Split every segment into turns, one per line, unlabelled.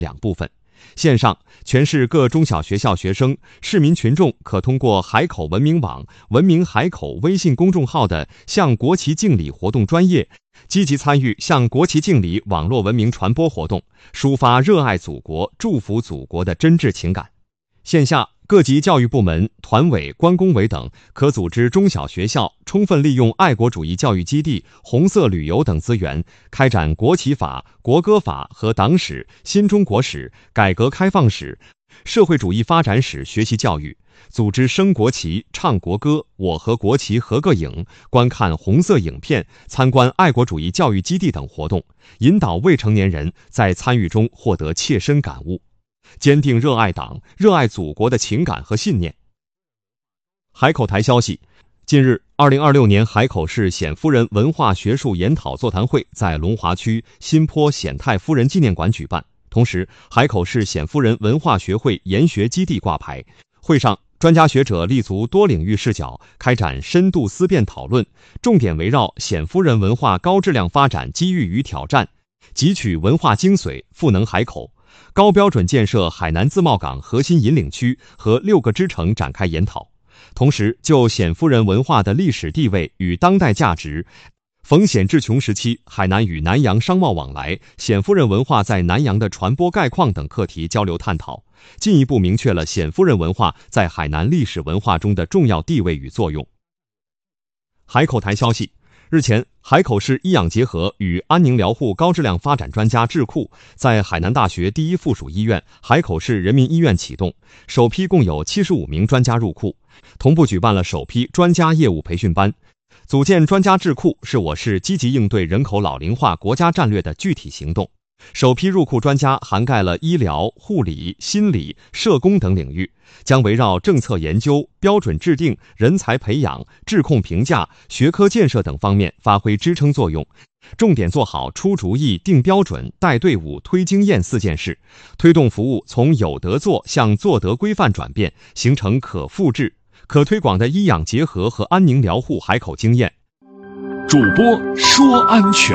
两部分。线上，全市各中小学校学生、市民群众可通过海口文明网、文明海口微信公众号的向国旗敬礼活动专页，积极参与向国旗敬礼网络文明传播活动，抒发热爱祖国、祝福祖国的真挚情感。线下，各级教育部门、团委、关工委等可组织中小学校充分利用爱国主义教育基地、红色旅游等资源，开展国旗法、国歌法和党史、新中国史、改革开放史、社会主义发展史学习教育，组织升国旗、唱国歌、我和国旗合个影、观看红色影片、参观爱国主义教育基地等活动，引导未成年人在参与中获得切身感悟，坚定热爱党、热爱祖国的情感和信念。海口台消息，近日，2026年海口市冼夫人文化学术研讨座谈会在龙华区新坡冼太夫人纪念馆举办，同时海口市冼夫人文化学会研学基地挂牌。会上，专家学者立足多领域视角，开展深度思辨讨论，重点围绕冼夫人文化高质量发展机遇与挑战，汲取文化精髓，赋能海口，高标准建设海南自贸港核心引领区和6个支城展开研讨，同时就冼夫人文化的历史地位与当代价值、冯冼治穷时期海南与南洋商贸往来、冼夫人文化在南洋的传播概况等课题交流探讨，进一步明确了冼夫人文化在海南历史文化中的重要地位与作用。海口台消息，日前，海口市医养结合与安宁疗护高质量发展专家智库在海南大学第一附属医院、海口市人民医院启动，首批共有75名专家入库，同步举办了首批专家业务培训班。组建专家智库是我市积极应对人口老龄化国家战略的具体行动。首批入库专家涵盖了医疗、护理、心理、社工等领域，将围绕政策研究、标准制定、人才培养、质控评价、学科建设等方面发挥支撑作用，重点做好出主意、定标准、带队伍、推经验4件事，推动服务从有得做向做得规范转变，形成可复制、可推广的医养结合和安宁疗护海口经验。
主播说安全。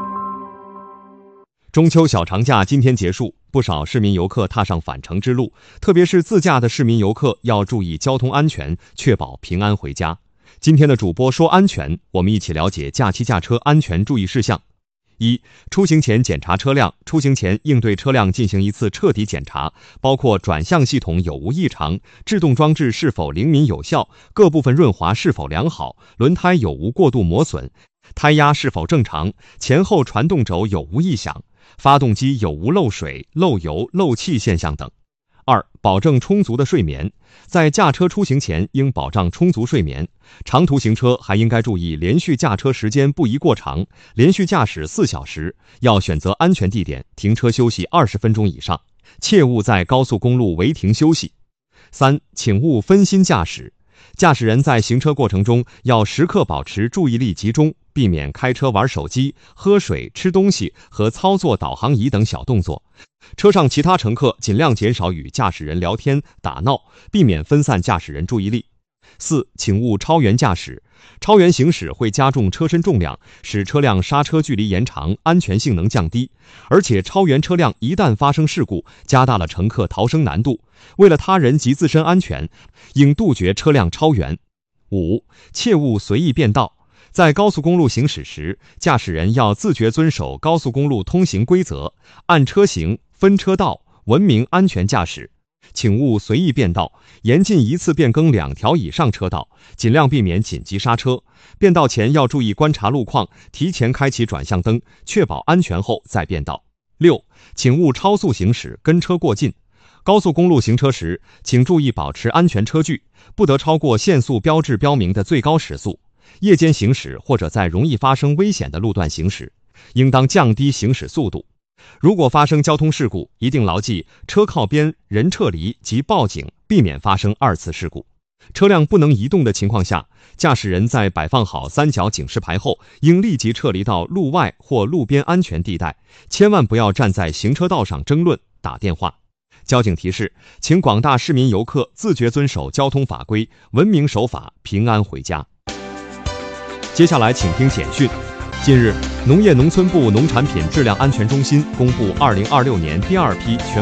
中秋小长假今天结束，不少市民游客踏上返程之路，特别是自驾的市民游客要注意交通安全，确保平安回家。今天的主播说安全，我们一起了解假期驾车安全注意事项。1、出行前检查车辆，出行前应对车辆进行一次彻底检查，包括转向系统有无异常、制动装置是否灵敏有效、各部分润滑是否良好、轮胎有无过度磨损、胎压是否正常、前后传动轴有无异响、发动机有无漏水、漏油、漏气现象等。2、保证充足的睡眠，在驾车出行前应保障充足睡眠，长途行车还应该注意连续驾车时间不宜过长，连续驾驶4小时，要选择安全地点停车休息20分钟以上，切勿在高速公路违停休息。3、请勿分心驾驶，驾驶人在行车过程中要时刻保持注意力集中，避免开车玩手机、喝水、吃东西和操作导航仪等小动作。车上其他乘客尽量减少与驾驶人聊天打闹，避免分散驾驶人注意力。4、请勿超员驾驶，超员行驶会加重车身重量，使车辆刹车距离延长，安全性能降低，而且超员车辆一旦发生事故，加大了乘客逃生难度。为了他人及自身安全，应杜绝车辆超员。5、切勿随意变道，在高速公路行驶时，驾驶人要自觉遵守高速公路通行规则，按车行、分车道，文明安全驾驶。请勿随意变道，严禁一次变更2条以上车道，尽量避免紧急刹车。变道前要注意观察路况，提前开启转向灯，确保安全后再变道。6、请勿超速行驶，跟车过近。高速公路行车时，请注意保持安全车距，不得超过限速标志标明的最高时速。夜间行驶或者在容易发生危险的路段行驶，应当降低行驶速度。如果发生交通事故，一定牢记车靠边、人撤离及报警，避免发生2次事故。车辆不能移动的情况下，驾驶人在摆放好3角警示牌后，应立即撤离到路外或路边安全地带，千万不要站在行车道上争论、打电话。交警提示，请广大市民游客自觉遵守交通法规，文明守法，平安回家。接下来请听简讯。 近日，农业农村部农产品质量安全中心公布2026年第2批全